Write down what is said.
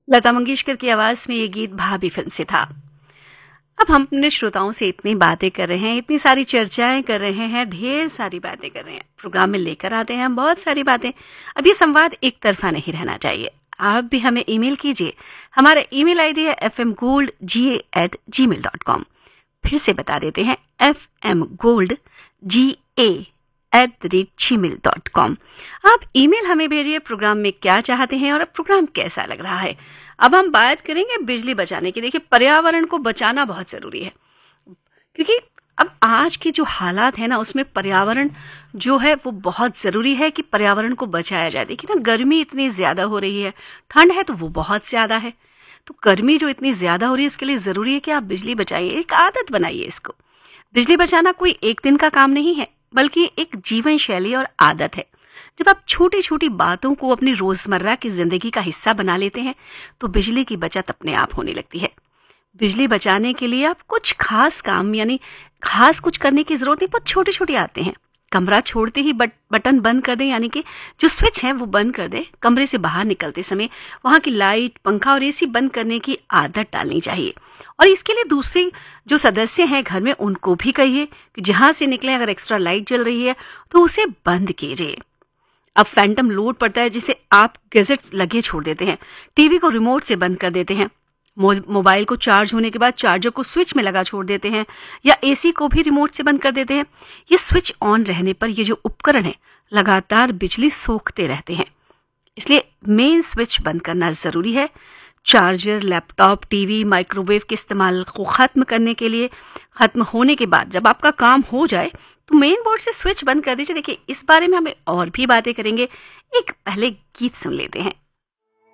लता मंगेशकर की आवाज में ये गीत भाभी फिल्म से था। अब हम अपने श्रोताओं से इतनी बातें कर रहे हैं, इतनी सारी चर्चाएं कर रहे हैं, ढेर सारी बातें कर रहे हैं, प्रोग्राम में लेकर आते हैं हम बहुत सारी बातें। अब ये संवाद एक तरफा नहीं रहना चाहिए। आप भी हमें ईमेल कीजिए। हमारा ईमेल आईडी है fmgoldga@gmail.com। फिर से बता देते हैं, fmgoldga@gmail.com। आप ईमेल हमें भेजिए, प्रोग्राम में क्या चाहते हैं और अब प्रोग्राम कैसा लग रहा है। अब हम बात करेंगे बिजली बचाने की। देखिए, पर्यावरण को बचाना बहुत ज़रूरी है, क्योंकि अब आज के जो हालात है ना, उसमें पर्यावरण जो है वो बहुत ज़रूरी है कि पर्यावरण को बचाया जाए। देखिए ना, गर्मी इतनी ज़्यादा हो रही है, ठंड है तो वो बहुत ज़्यादा है। तो गर्मी जो इतनी ज़्यादा हो रही है, इसके लिए ज़रूरी है कि आप बिजली बचाइए, एक आदत बनाइए इसको। बिजली बचाना कोई एक दिन का काम नहीं है, बल्कि एक जीवन शैली और आदत है। जब आप छोटी छोटी बातों को अपनी रोजमर्रा की जिंदगी का हिस्सा बना लेते हैं, तो बिजली की बचत अपने आप होने लगती है। बिजली बचाने के लिए आप कुछ खास काम यानी खास कुछ करने की जरूरत नहीं, बहुत छोटे छोटे आते हैं। कमरा छोड़ते ही बटन बंद कर दें, यानी कि जो स्विच है वो बंद कर दें। कमरे से बाहर निकलते समय वहां की लाइट, पंखा और एसी बंद करने की आदत डालनी चाहिए। और इसके लिए दूसरे जो सदस्य हैं घर में, उनको भी कहिए कि जहां से निकले अगर एक्स्ट्रा लाइट जल रही है तो उसे बंद कीजिए। अब फैंटम लोड पड़ता है जिसे आप गैजेट्स लगे छोड़ देते हैं, टीवी को रिमोट से बंद कर देते हैं, मोबाइल को चार्ज होने के बाद चार्जर को स्विच में लगा छोड़ देते हैं, या एसी को भी रिमोट से बंद कर देते हैं। ये स्विच ऑन रहने पर ये जो उपकरण है लगातार बिजली सोखते रहते हैं, इसलिए मेन स्विच बंद करना जरूरी है। चार्जर, लैपटॉप, टीवी, माइक्रोवेव के इस्तेमाल को खत्म करने के लिए, खत्म होने के बाद जब आपका काम हो जाए तो मेन बोर्ड से स्विच बंद कर दीजिए। देखिए, इस बारे में हमें और भी बातें करेंगे, एक पहले गीत सुन लेते हैं।